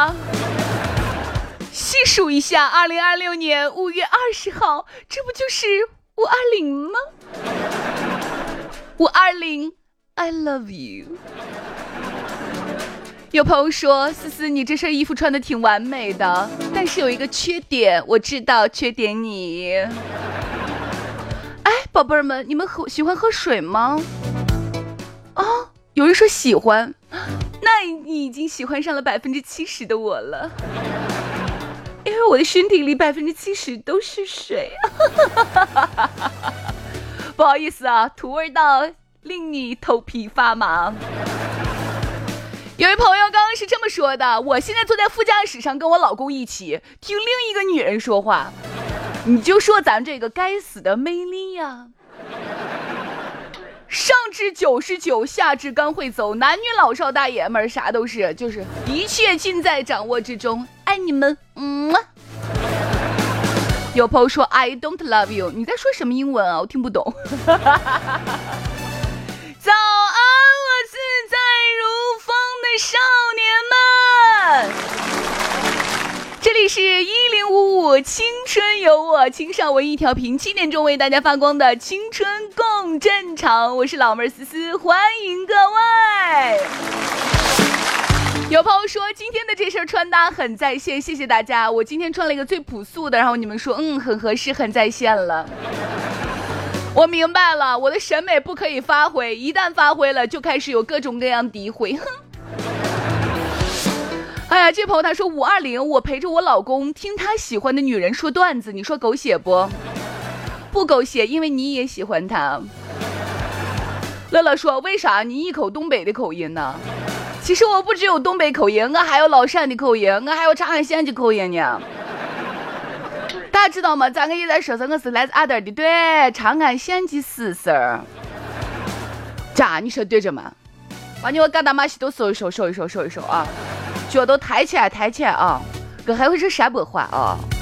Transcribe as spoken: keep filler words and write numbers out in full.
吧？细数一下，二零二六年五月二十号，这不就是五二零吗？五二零 I love you。 有朋友说，思思你这身衣服穿的挺完美的，但是有一个缺点，我知道缺点你。哎，宝贝儿们，你们喝喜欢喝水吗？啊、哦，有人说喜欢，那你已经喜欢上了百分之七十的我了，因为我的身体里百分之七十都是水。不好意思啊，土味到令你头皮发麻。有位朋友刚刚是这么说的，我现在坐在副驾驶上跟我老公一起听另一个女人说话，你就说咱这个该死的魅力呀、啊！上至九十九，下至刚会走，男女老少大爷们啥都是，就是一切尽在掌握之中，爱你们，嗯。有朋友说 I don't love you， 你在说什么英文啊？我听不懂。早安，我自在如风的少年们，这里是一零五五青春有我，青少文艺调频，七点钟为大家发光的青春共振场，我是老妹儿思思，欢迎各位。有朋友说今天的这身穿搭很在线，谢谢大家。我今天穿了一个最朴素的，然后你们说嗯很合适，很在线了。我明白了，我的审美不可以发挥，一旦发挥了就开始有各种各样诋毁。哼。哎呀，这朋友他说五二零我陪着我老公听他喜欢的女人说段子，你说狗血不？不狗血，因为你也喜欢他。乐乐说为啥你一口东北的口音呢？其实我不只有东北口音，我还有老陕的口音，我还有长安县的口音呢。大家知道吗？咱可以在说说我是来自阿德的，对，长安县的思思儿。咋你说对着吗？把你我嘎达马西都搜一搜，搜一搜，搜一搜啊！脚都抬起来，抬起来啊！我还会说陕北话啊！